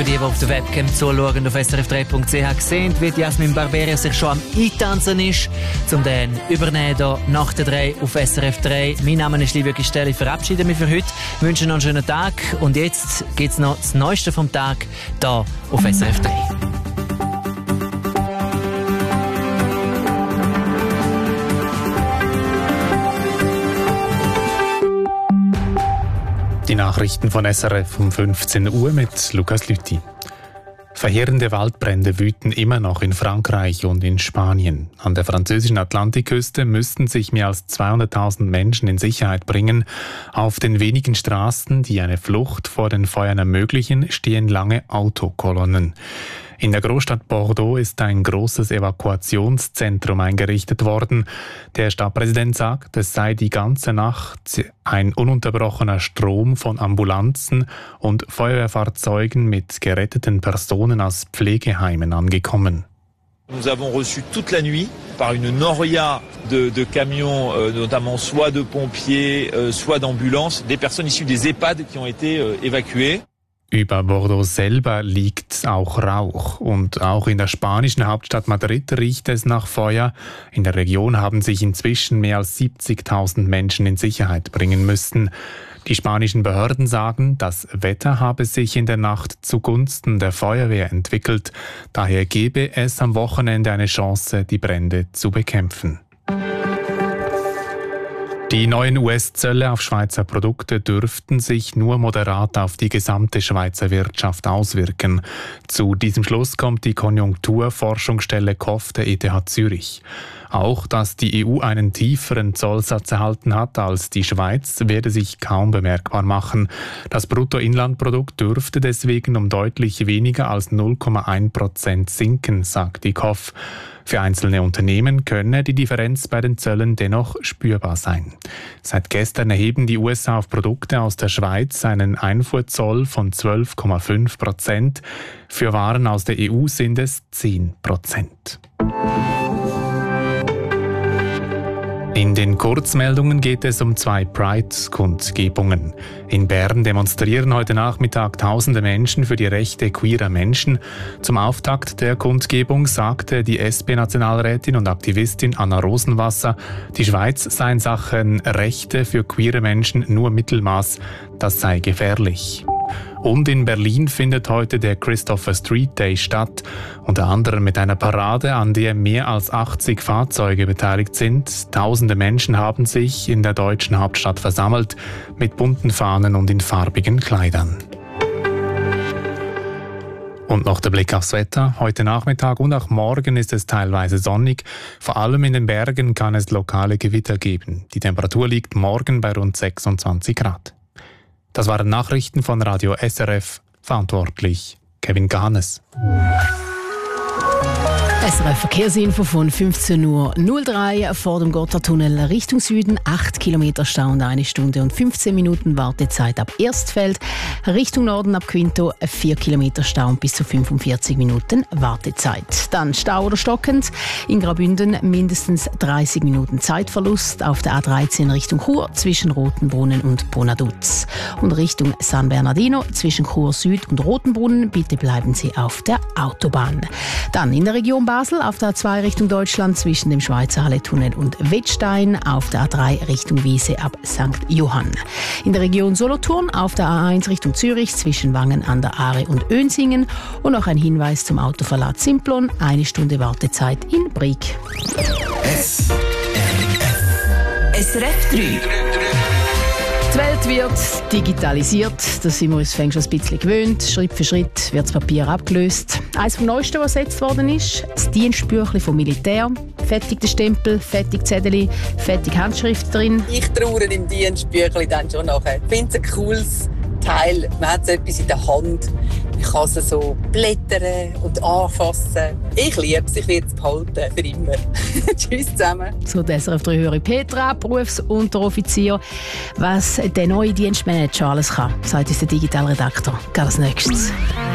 für die auf der Webcam zuschauen auf srf3.ch sehen, wie Jasmin Barberio sich schon am Eintanzen ist, um dann übernehmen hier nach der 3 auf SRF 3. Mein Name ist Livio Gistel, ich verabschiede mich für heute, wünsche noch einen schönen Tag und jetzt gibt es noch das Neueste vom Tag hier auf SRF 3. Die Nachrichten von SRF um 15 Uhr mit Lukas Lüthi. Verheerende Waldbrände wüten immer noch in Frankreich und in Spanien. An der französischen Atlantikküste müssten sich mehr als 200.000 Menschen in Sicherheit bringen. Auf den wenigen Straßen, die eine Flucht vor den Feuern ermöglichen, stehen lange Autokolonnen. In der Großstadt Bordeaux ist ein großes Evakuationszentrum eingerichtet worden. Der Stadtpräsident sagt, es sei die ganze Nacht ein ununterbrochener Strom von Ambulanzen und Feuerwehrfahrzeugen mit geretteten Personen aus Pflegeheimen angekommen. Nous avons reçu toute la nuit par une noria de camions, notamment soit de pompiers, soit d'ambulances, des personnes issues des EHPAD qui ont été évacuées. Über Bordeaux selber liegt auch Rauch und auch in der spanischen Hauptstadt Madrid riecht es nach Feuer. In der Region haben sich inzwischen mehr als 70.000 Menschen in Sicherheit bringen müssen. Die spanischen Behörden sagen, das Wetter habe sich in der Nacht zugunsten der Feuerwehr entwickelt. Daher gebe es am Wochenende eine Chance, die Brände zu bekämpfen. Die neuen US-Zölle auf Schweizer Produkte dürften sich nur moderat auf die gesamte Schweizer Wirtschaft auswirken. Zu diesem Schluss kommt die Konjunkturforschungsstelle KOF der ETH Zürich. Auch, dass die EU einen tieferen Zollsatz erhalten hat als die Schweiz, werde sich kaum bemerkbar machen. Das Bruttoinlandprodukt dürfte deswegen um deutlich weniger als 0,1% sinken, sagt die KOF. Für einzelne Unternehmen könne die Differenz bei den Zöllen dennoch spürbar sein. Seit gestern erheben die USA auf Produkte aus der Schweiz einen Einfuhrzoll von 12,5%. Für Waren aus der EU sind es 10%. In den Kurzmeldungen geht es um 2 Pride-Kundgebungen. In Bern demonstrieren heute Nachmittag tausende Menschen für die Rechte queerer Menschen. Zum Auftakt der Kundgebung sagte die SP-Nationalrätin und Aktivistin Anna Rosenwasser, die Schweiz sei in Sachen Rechte für queere Menschen nur Mittelmaß. Das sei gefährlich. Und in Berlin findet heute der Christopher Street Day statt, unter anderem mit einer Parade, an der mehr als 80 Fahrzeuge beteiligt sind. Tausende Menschen haben sich in der deutschen Hauptstadt versammelt, mit bunten Fahnen und in farbigen Kleidern. Und noch der Blick aufs Wetter. Heute Nachmittag und auch morgen ist es teilweise sonnig. Vor allem in den Bergen kann es lokale Gewitter geben. Die Temperatur liegt morgen bei rund 26 Grad. Das waren Nachrichten von Radio SRF, verantwortlich Kevin Ganes. SRF Verkehrsinfo von 15:03 Uhr vor dem Gotthardtunnel Richtung Süden. 8 Kilometer Stau und 1 Stunde und 15 Minuten Wartezeit ab Erstfeld. Richtung Norden ab Quinto 4 Kilometer Stau und bis zu 45 Minuten Wartezeit. Dann Stau oder stockend. In Graubünden mindestens 30 Minuten Zeitverlust auf der A13 Richtung Chur zwischen Rotenbrunnen und Bonaduz. Und Richtung San Bernardino zwischen Chur Süd und Rotenbrunnen. Bitte bleiben Sie auf der Autobahn. Dann in der Region Basel auf der A2 Richtung Deutschland zwischen dem Schweizer Halletunnel und Wettstein, auf der A3 Richtung Wiese ab St. Johann. In der Region Solothurn auf der A1 Richtung Zürich zwischen Wangen an der Aare und Önsingen und noch ein Hinweis zum Autoverlad Simplon, 1 Stunde Wartezeit in Brig. SRF 3. Die Welt wird digitalisiert, das sind wir uns schon ein bisschen gewöhnt. Schritt für Schritt wird das Papier abgelöst. Eines vom Neuesten, was ersetzt worden ist, das Dienstbüchlein vom Militär. Fertig der Stempel, fertig Zettel, fertig Handschrift drin. Ich traue im Dienstbüchlein dann schon nachher. Ich finde es ein cooles Teil. Man hat so etwas in der Hand. Ich kann es so blättern und anfassen. Ich liebe es, ich werde es behalten, für immer. Tschüss zusammen. So, der SRF 3-Hörer Petra, Berufsunteroffizier. Was der neue Dienstmanager alles kann, sagt uns der Digitalredakteur. Geht als nächstes.